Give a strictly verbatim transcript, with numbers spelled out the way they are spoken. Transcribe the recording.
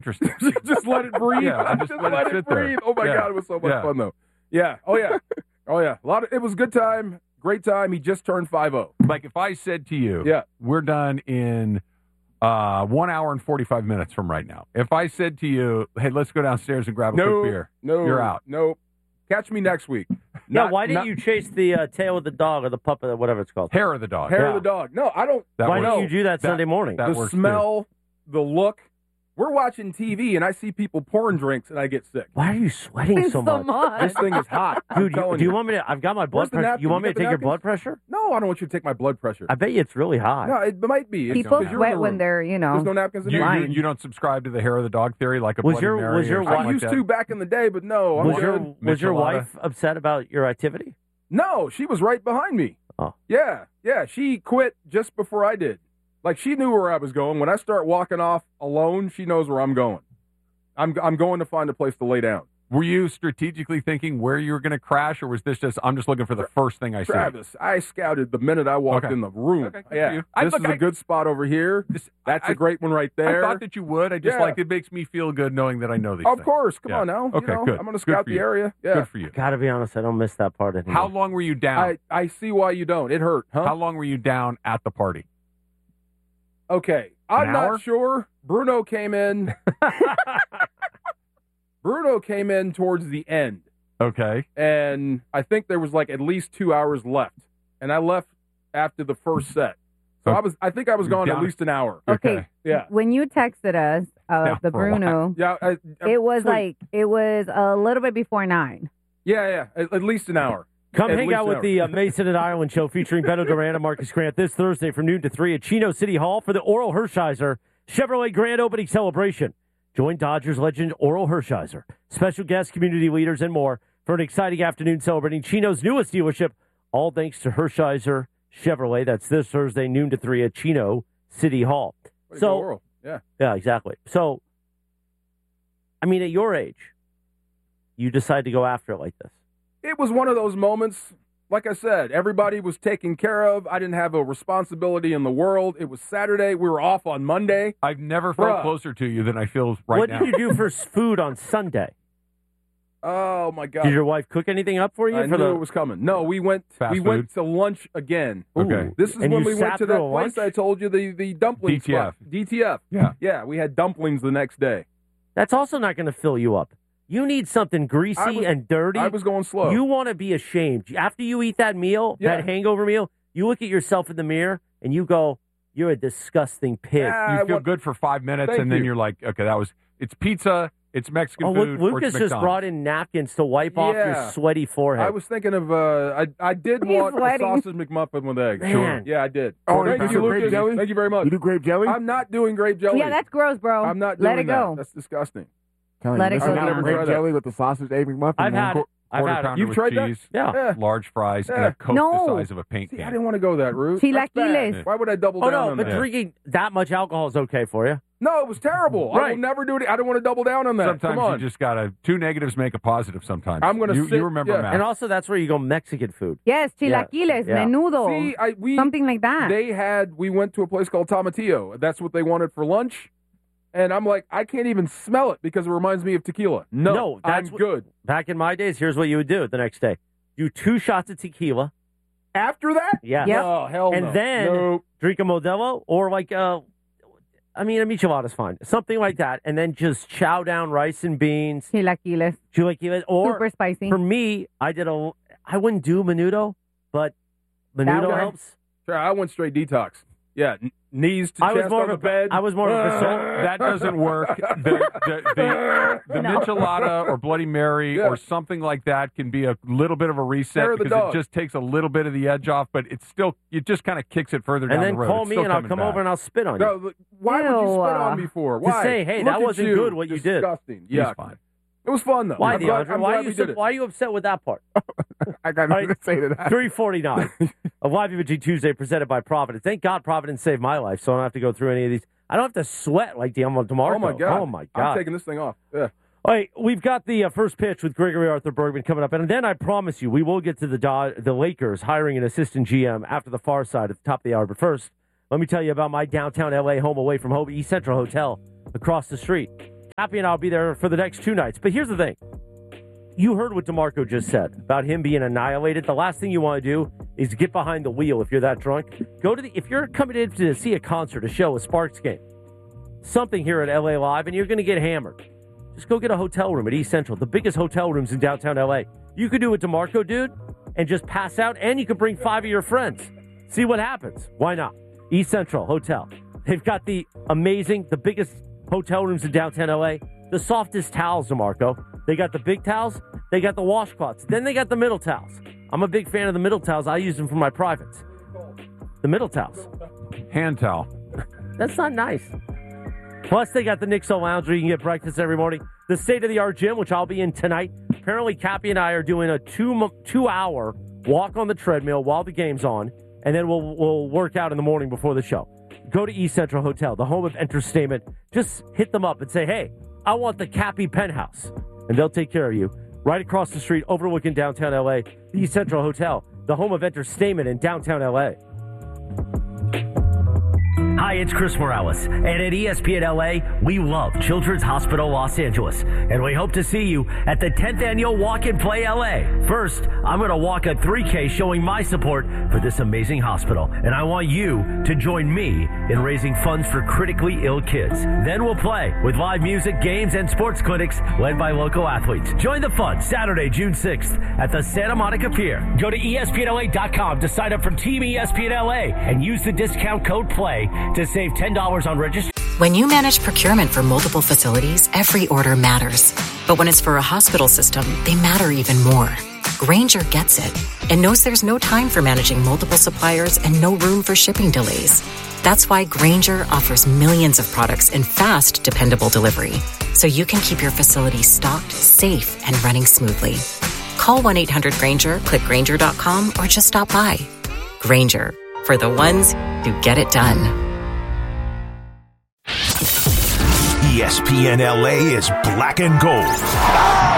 interesting. Just let it breathe. Yeah, I just, just let, let it it sit there. breathe. Oh my Yeah. God, it was so much Yeah. fun though. Yeah. Oh yeah. Oh yeah. A lot of it was a good time. Great time. He just turned five oh. Like if I said to you, Yeah. we're done in uh, one hour and forty-five minutes from right now. If I said to you, hey, let's go downstairs and grab a No, quick beer, no, you're out. No. Catch me next week. Yeah, Not- why didn't not- you chase the uh, tail of the dog or the pup or whatever it's called? Hair of the dog. hair Yeah. of the dog? No, I don't. That Why works. didn't you do that, That- Sunday morning? that the works, smell, the look. We're watching T V and I see people pouring drinks and I get sick. Why are you sweating so much? This thing is hot. I'm Dude, you, telling do you want me to? I've got my blood Where's the pressure. napkin? You want You me to got the take your napkins? blood pressure? No, I don't want you to take my blood pressure. I bet you it's really high. No, it might be. It's People because you're in sweat the when room. they're, you know. There's no napkins in You, there. you, you don't subscribe to the hair of the dog theory like a Was Bloody your- Mary was your or wife- something I like used that? to back in the day, but no, I'm was your good. was your Michelada? wife upset about your activity? No, she was right behind me. Oh. Yeah, yeah. She quit just before I did. Like she knew where I was going. When I start walking off alone, she knows where I'm going. I'm I'm going to find a place to lay down. Were you strategically thinking where you were going to crash, or was this just, I'm just looking for the first thing I see? Travis, I scouted the minute I walked Okay. in the room. Okay, good for yeah, you. I- this look, is a I- good spot over here. This- That's I- a great one right I there. thought that you would. I just Yeah. like, it makes me feel good knowing that I know these Of things. course, come Yeah. on now. Okay, you know, good. I'm going to Good scout for the you. area. Yeah. Good for you. Gotta be honest, I don't miss that part anymore. How long were you down? I, I see why you don't. It hurt, huh? How long were you down at the party? Okay, I'm An not hour? sure. Bruno came in. Bruno came in towards the end, Okay. and I think there was like at least two hours left, and I left after the first set. So Okay. I was, I think I was You're gone down. at least an hour. Okay. Okay. Yeah, When you texted us uh, Yeah, the for a while. Bruno, yeah. I, I, it was sleep. like it was a little bit before nine. yeah, yeah, at, at least an hour. Come At hang least out an with hour. the uh, Mason and Ireland show featuring Beto Duran and Marcus Grant this Thursday from noon to three at Chino City Hall for the Oral Hershiser Chevrolet Grand Opening Celebration. Join Dodgers legend Oral Hershiser, special guests, community leaders, and more for an exciting afternoon celebrating Chino's newest dealership, all thanks to Hershiser Chevrolet. That's this Thursday, noon to three at Chino City Hall. Way to So- go, Oral. yeah, Yeah, exactly. So, I mean, at your age, you decide to go after it like this. it was one of those moments. Like I said, everybody was taken care of. I didn't have a responsibility in the world. It was Saturday. We were off on Monday. I've never felt Bruh. closer to you than I feel right what now. did you do for s- food on Sunday? Oh my God! Did your wife cook anything up for you? I for knew the it was coming. No, we went. Fast we food? went to lunch again. Okay. This is And when you we went sat to that through a place lunch? I told you the the dumpling D T F. spot. D T F. Yeah. Yeah, we had dumplings the next day. That's also not going to fill you up. You need something greasy I was- and dirty. I was going slow. You want to be ashamed. After you eat that meal, Yeah. that hangover meal, you look at yourself in the mirror and you go, you're a disgusting pig. Yeah, You I feel want- good for five minutes, Thank and then you. you're like, okay, that was, it's pizza, it's Mexican oh, food, look, or Lucas it's just McDonald's. brought in napkins to wipe off your Yeah. sweaty forehead. I was thinking of. Uh, I I did He's want sweating. a sausage McMuffin with eggs. Man. Sure. Yeah, I did. Oh, thank you you, do grape Lucas. jelly? Thank you very much. You do grape jelly? I'm not doing grape jelly. Yeah, that's gross, bro. I'm not doing Let it that. go. That's disgusting. Telling Let you, it listen, go I down. grape Try that. jelly with the sausage egg McMuffin. I've man. had it. I've Quarter had pounder it. You've with tried that? cheese, Yeah. Yeah. large fries, and Yeah. a Coke No. the size of a paint See, can. I didn't want to go that route. Chilaquiles. That's bad. Why would I double Oh, down no, on but that? drinking that much alcohol is okay for you. No, it was terrible. I will Right. never do it. I don't want to double down on that. Sometimes Come on. you just gotta, two negatives make a positive sometimes. I'm gonna you, sit- you remember yeah. math. And also, that's where you go Mexican food. Yes, Yeah. chilaquiles, Yeah. menudo, See, I, we something like that. they had. We went to a place called Tomatillo. That's what they wanted for lunch. And I'm like, I can't even smell it because it reminds me of tequila. No, No, that's I'm what- good. Back in my days, here's what you would do the next day. Do two shots of tequila. After that? Yeah. Yep. No, hell And no. then Nope. drink a Modelo or like, uh, I mean, a michelada is fine. Something like that. And then just chow down rice and beans. Chilaquiles, Chilaquiles. Or super spicy. for me, I did a, I wouldn't do menudo, but menudo one? helps. Sure, I went straight detox. Yeah, n- knees to I was chest more on of the a, bed. I was more of a Uh, croissant. That doesn't work. The, the, the, the No. michelada or Bloody Mary Yeah. or something like that can be a little bit of a reset Hair of the because dog. it just takes a little bit of the edge off, but it's still, it just kind of kicks it further And down then the road. call It's me still and I'll coming come back. over and I'll spit on you. No, look, why would you Ew, spit uh, on me for? Why? say, hey, Look that at wasn't you. good what you did. Disgusting. He's Yeah, fine. it was fun though. Why, I'm glad, DeAndre? I'm Why glad are you we so, did it. why are you upset with that part? I got All nothing right. to say to that. three forty-nine of Live Imaging Tuesday presented by Providence. Thank God Providence saved my life, so I don't have to go through any of these. I don't have to sweat like DeMarco. Oh my god! Oh my I'm God! taking this thing off. Yeah. All right, we've got the uh, first pitch with Gregory Arthur Bergman coming up, and then I promise you we will get to the Do- the Lakers hiring an assistant G M after the far side at the top of the hour. But first, let me tell you about my downtown L A home away from home, East Central Hotel, across the street. Happy and I'll be there for the next two nights. But here's the thing. You heard what DeMarco just said about him being annihilated. The last thing you want to do is get behind the wheel if you're that drunk. Go to the if you're coming in to see a concert, a show, a Sparks game, something here at L A Live, and you're going to get hammered. Just go get a hotel room at East Central, the biggest hotel rooms in downtown L A. You could do what DeMarco, dude, and just pass out, and you could bring five of your friends. See what happens. Why not? East Central Hotel. They've got the amazing, the biggest hotel rooms in downtown L A, the softest towels, DeMarco. They got the big towels. They got the washcloths. Then they got the middle towels. I'm a big fan of the middle towels. I use them for my privates. The middle towels. Hand towel. That's not nice. Plus, they got the Nixo Lounge where you can get breakfast every morning. The state-of-the-art gym, which I'll be in tonight. Apparently, Cappy and I are doing a two, two-hour walk on the treadmill while the game's on, and then we'll, we'll work out in the morning before the show. Go to East Central Hotel, the home of entertainment. Just hit them up and say, hey, I want the Cappy penthouse. And they'll take care of you. Right across the street, overlooking downtown L A, the East Central Hotel, the home of entertainment in downtown L A. Hi, it's Chris Morales, and at E S P N L A, we love Children's Hospital Los Angeles, and we hope to see you at the tenth Annual Walk and Play L A. First, I'm going to walk a three K showing my support for this amazing hospital, and I want you to join me in raising funds for critically ill kids. Then we'll play with live music, games, and sports clinics led by local athletes. Join the fun Saturday, June sixth at the Santa Monica Pier. Go to E S P N L A dot com to sign up for Team E S P N L A and use the discount code PLAY to save ten dollars on registration. When you manage procurement for multiple facilities, every order matters. But when it's for a hospital system, they matter even more. Grainger gets it and knows there's no time for managing multiple suppliers and no room for shipping delays. That's why Grainger offers millions of products in fast, dependable delivery, so you can keep your facility stocked, safe, and running smoothly. Call one eight hundred Grainger, click Grainger dot com, or just stop by. Grainger, for the ones who get it done. E S P N L A is black and gold.